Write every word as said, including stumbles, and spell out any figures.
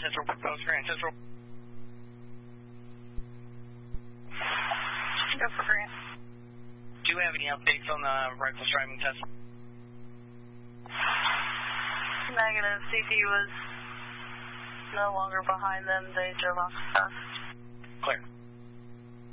Central, proposed Grand Central. Go for Grant. Do you have any updates on the reckless driving test? Negative. C P was no longer behind them. They drove off fast. Clear.